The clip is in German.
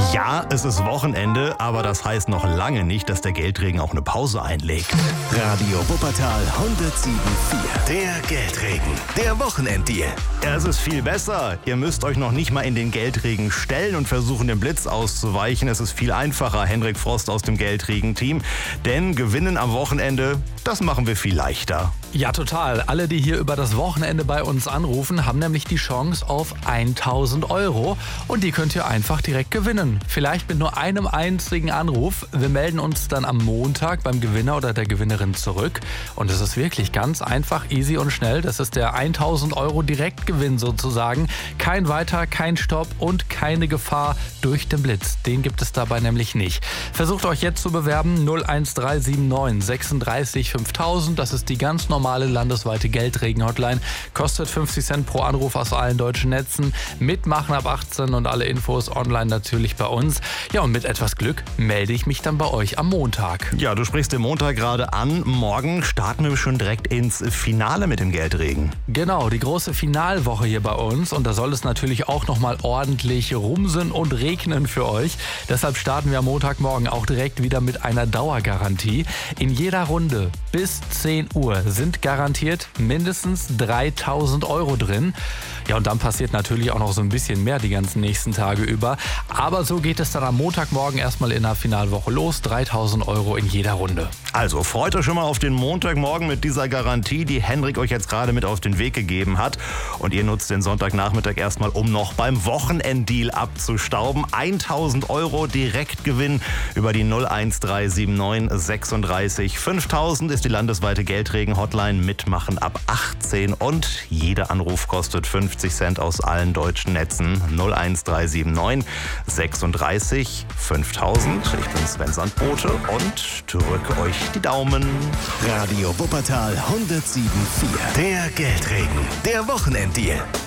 Ja, es ist Wochenende, aber das heißt noch lange nicht, dass der Geldregen auch eine Pause einlegt. Radio Wuppertal 107.4. Der Geldregen. Der Wochenenddeal. Ja, es ist viel besser. Ihr müsst euch noch nicht mal in den Geldregen stellen und versuchen, dem Blitz auszuweichen. Es ist viel einfacher, Henrik Frost aus dem Geldregen-Team. Denn gewinnen am Wochenende, das machen wir viel leichter. Ja, total. Alle, die hier über das Wochenende bei uns anrufen, haben nämlich die Chance auf 1.000 Euro. Und die könnt ihr einfach direkt gewinnen. Vielleicht mit nur einem einzigen Anruf. Wir melden uns dann am Montag beim Gewinner oder der Gewinnerin zurück. Und es ist wirklich ganz einfach, easy und schnell. Das ist der 1.000 Euro Direktgewinn sozusagen. Kein Weiter, kein Stopp und keine Gefahr durch den Blitz. Den gibt es dabei nämlich nicht. Versucht euch jetzt zu bewerben. 01379 36 5000. Das ist die ganz normale landesweite Geldregen-Hotline. Kostet 50 Cent pro Anruf aus allen deutschen Netzen. Mitmachen ab 18 und alle Infos online natürlich bei uns. Ja, und mit etwas Glück melde ich mich dann bei euch am Montag. Ja, du sprichst den Montag gerade an. Morgen starten wir schon direkt ins Finale mit dem Geldregen. Genau, die große Finalwoche hier bei uns. Und da soll es natürlich auch nochmal ordentlich rumsen und regnen für euch. Deshalb starten wir am Montagmorgen auch direkt wieder mit einer Dauergarantie. In jeder Runde bis 10 Uhr sind garantiert mindestens 3.000 Euro drin. Ja, und dann passiert natürlich auch noch so ein bisschen mehr die ganzen nächsten Tage über. Aber so geht es dann am Montagmorgen erstmal in der Finalwoche los. 3.000 Euro in jeder Runde. Also freut euch schon mal auf den Montagmorgen mit dieser Garantie, die Henrik euch jetzt gerade mit auf den Weg gegeben hat. Und ihr nutzt den Sonntagnachmittag erstmal, um noch beim Wochenenddeal abzustauben. 1.000 Euro Direktgewinn über die 01379 36 5000 ist die landesweite Geldregen-Hotline. Mitmachen ab 18 und jeder Anruf kostet 50 Cent aus allen deutschen Netzen. 01379 36 5000. Ich bin Sven Sandbote und drücke euch die Daumen. Radio Wuppertal 107.4. Der Geldregen. Der Wochenenddeal.